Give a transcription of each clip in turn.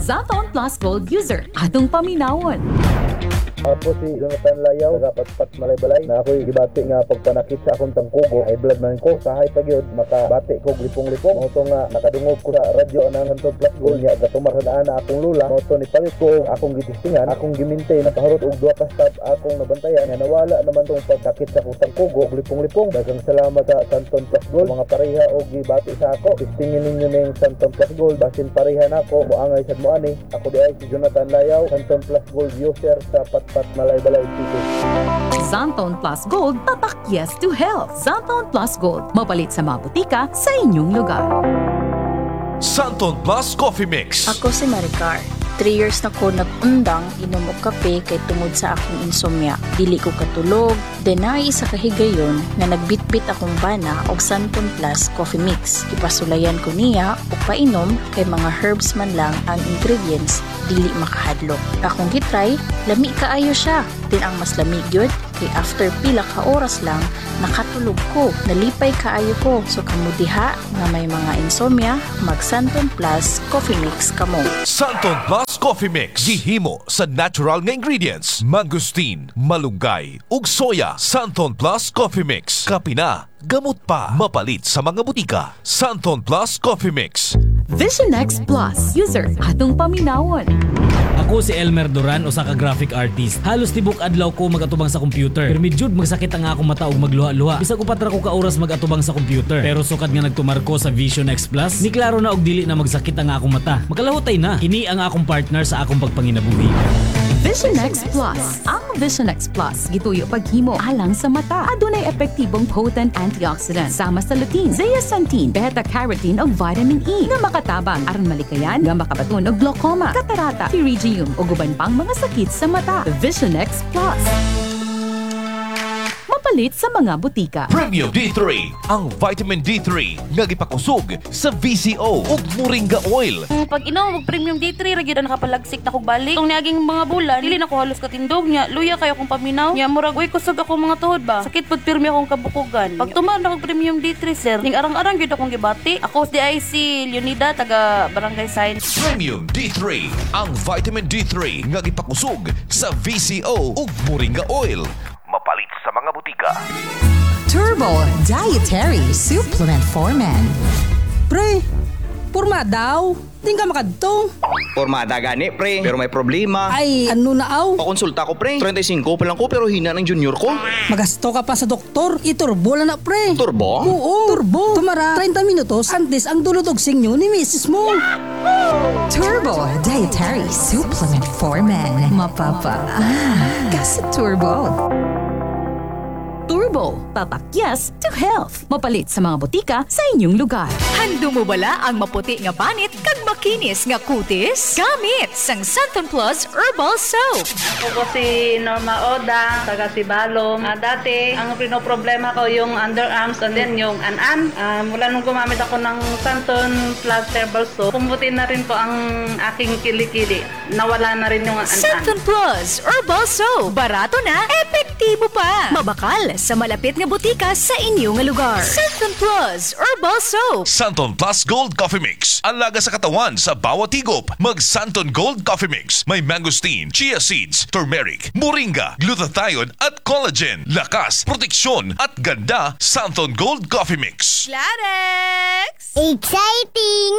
Santon Plus Gold user. Atong paminawon. Ako si Jonathan Layaw, nagapatpat malay-balay na ako'y gibati nga pagpanakit sa akong tangkugo ay blood man ko, sahay pagyod makabati ko lipong-lipong. Moto nga nakadungog ko sa radyo ng Santon Plus Gold niya, gatumaraan na akong lula. Moto ni palit ko akong gitistingan, akong gimintay na pahurot og duha ka staff akong nabantayan nga nawala naman tong pagkakit sa akong tangkugo lipong-lipong. Daghang salamat sa Santon Plus Gold, mga pareha og gibati sa ako. Tistingin ninyo ning Santon Plus Gold, basin pareha na ako, moangay sad mo ani. Ako di ay si Jonathan Layaw, Santon Plus Gold user sa Patpat Malay-Balay City. Santon Plus Gold, tatak yes to health. Santon Plus Gold, mapalit sa mga butika sa inyong lugar. Santon Plus Coffee Mix. Ako si Maricar. 3 years na ko nag-undang inom og kape kay tungod sa akong insomnia. Dili ko katulog, denay sa kahigayon na nagbitbit akong bana og Santon Plus Coffee Mix. Ipasulayan ko niya og painom kay mga herbs man lang ang ingredients, dili makahadlok. Akong gitry, lami kaayo siya. Din ang mas lamig yun, kay after pila ka oras lang, nakatulog ko, nalipay kaayo ko. So kamudiha nga may mga insomnia, mag Santon Plus Coffee Mix kamo. Santon Plus Coffee Mix. Gihimo sa natural nga ingredients. Mangustin, malunggay, ug soya. Santon Plus Coffee Mix. Kapina, gamot pa. Mapalit sa mga butika. Santon Plus Coffee Mix. Vision X Plus user. Atong paminawon. Ako si Elmer Duran, usa ka graphic artist. Halos tibok adlaw ko magatubang sa computer. Pero medjud magsakit ang akong mata ug magluha-luha. Bisag upat ra ko ka oras magatubang sa computer. Pero sukad nga nagtumar ko sa Vision X Plus, ni klaro na og dili na magsakit ang akong mata. Makalahutay na. Kini ang akong partner sa akong pagpanginabuhi. Vision X Plus. Ang Vision X Plus gituyo paghimo alang sa mata. Adunay epektibong potent antioxidant sama sa lutein, zeaxanthin, beta-carotene ug vitamin E nga makatabang aron malikayan nga makabaton og glaucoma, katarata, pterygium ug uban pang mga sakit sa mata. Vision X Plus. Mapalit sa mga butika. Premium D3, ang vitamin D3 nga gipakusog sa VCO ug Moringa Oil. Pag inom og Premium D3 ra gyud nakapalagsik na kog balik. Tong niaging mga bulan, dili na ko halos katindog niya. Luya kayo akong paminaw. Nya murag uy kusog ako mga tuhod ba. Sakit pud pirmi akong kabukugan. Pag tumar na kog Premium D3 sir, ning arang-arang gyud akong gibati. Ako di si Leonida taga Barangay Science. Premium D3, ang vitamin D3 nga gipakusog sa VCO ug Moringa Oil. Mapalit sa mga butika. Turbo Dietary Supplement for Men. Pre, purma daw. Di ka makadto. Pormada gani, pre. Pero may problema. Ay, ano na aw? Pakonsulta ko, pre. 35 pa lang ko pero hina ng junior ko. Magasto ka pa sa doktor. Iturbo lang na, pre. Turbo? Oo, turbo. Tumara 30 minutos antes ang dulutog-sing nyo ni misis mo. Turbo Dietary Supplement for Men. Kasi turbo. Turbo, tatak yes to health. Mapalit sa mga butika sa inyong lugar. Handong mo bala ang maputi nga panit kag makinis nga kutis? Gamit sang Santon Plus Herbal Soap. Ako si Norma Oda, taga Sibalom. Dati, ang pinoproblema ko yung underarms and then yung an-an. Mula nung gumamit ako ng Santon Plus Herbal Soap, pumuti na rin po ang aking kilikili. Nawala na rin yung an-an. Santon Plus Herbal Soap. Barato na, epektibo pa. Mabakal sa malapit nga butika sa inyong lugar. Santon Plus Herbal Soap. Santon Plus Gold Coffee Mix. Ang laga sa katawan sa bawat higop. Mag Santon Gold Coffee Mix. May mangosteen, chia seeds, turmeric, moringa, glutathione at collagen. Lakas, proteksyon at ganda. Santon Gold Coffee Mix. Clarex! Exciting!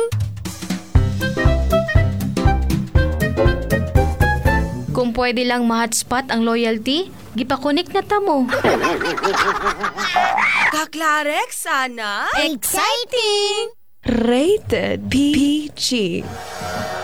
Kung pwede lang ma-hotspot ang loyalty, gipakunik na tamo. Ka-Clarex, sana? Exciting! Rated PG.